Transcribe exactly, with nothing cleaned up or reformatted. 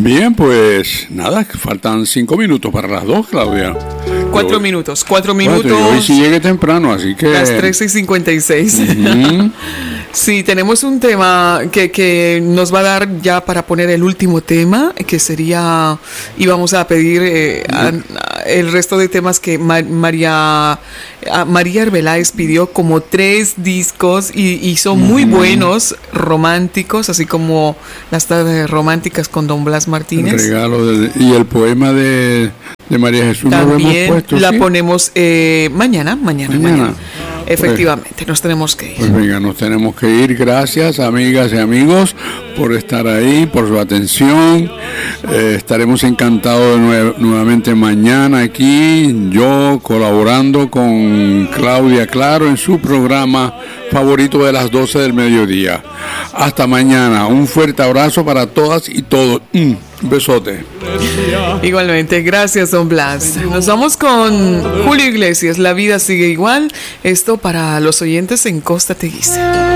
Bien, pues nada, faltan cinco minutos para las dos, Claudia. Cuatro Yo, minutos, cuatro minutos. Cuatro, y hoy sí llegué temprano, así que... Las trece y cincuenta y seis. Uh-huh. Sí, tenemos un tema que, que nos va a dar ya para poner el último tema, que sería, y vamos a pedir eh, a, a el resto de temas que Ma- María, María Arbeláez pidió, como tres discos, y, y son muy uh-huh. buenos, románticos, así como las tardes románticas con Don Blas Martínez. El regalo de, y el poema de, de María Jesús. También lo hemos puesto, la ¿sí? ponemos eh, mañana, mañana, mañana. mañana. Efectivamente, pues, nos tenemos que ir. Pues venga, nos tenemos que ir. Gracias, amigas y amigos, por estar ahí, por su atención. Eh, estaremos encantados de nue- nuevamente mañana aquí, yo colaborando con Claudia Claro en su programa favorito de las doce del mediodía. Hasta mañana. Un fuerte abrazo para todas y todos. Mm, un besote. Igualmente, gracias, Don Blas. Nos vamos con Julio Iglesias, La vida sigue igual. Esto para los oyentes en Costa Teguise.